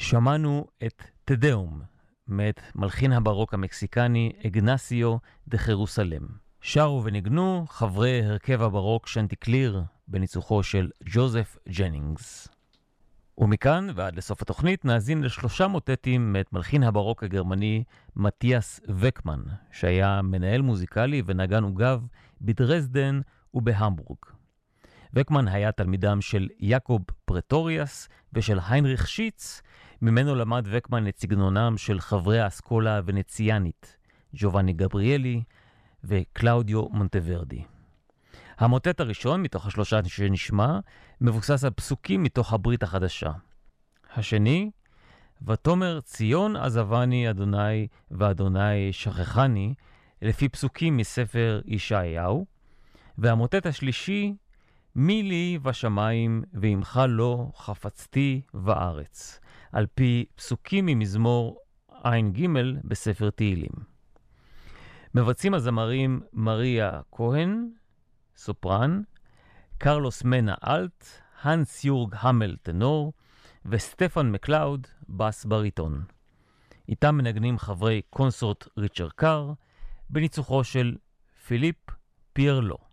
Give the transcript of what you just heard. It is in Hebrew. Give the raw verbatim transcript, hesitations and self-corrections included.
שמענו את תדאום מאת מלחין הברוק המקסיקני אגנסיו דה חרוסלם. שרו ונגנו חברי הרכב הברוק שנטיקליר בניצוחו של ג'וזף ג'נינגס. ומכאן ועד לסוף התוכנית נאזין לשלושה מוטטים מאת מלחין הברוק הגרמני מתיאס וקמן, שהיה מנהל מוזיקלי ונגן עוגב בדרזדן ובהמבורג. וקמן היה תלמידם של יעקוב פרטוריאס ושל היינריך שיץ, ממנו למד וקמן את סגנונם של חברי האסכולה הוונציאנית, ג'ובאני גבריאלי וקלאודיו מונטוורדי. המוטט הראשון מתוך השלושה שנשמע מבוסס על פסוקים מתוך הברית החדשה. השני, ותאמר ציון עזבני אדוני ואדוני שכחני, לפי פסוקים מספר ישעיהו. והמוטט השלישי, מי לי בשמיים ועמך לא חפצתי בארץ, על פי פסוקים ממזמור עין ג' בספר תהילים. מבצעים הזמרים מריה כהן, סופרן, קרלוס מנה אלט, הנס יורג המל טנור וסטפן מקלאוד בס בריטון. איתם מנגנים חברי קונסורט ריצ'רד קאר בניצוחו של פיליפ פירלו.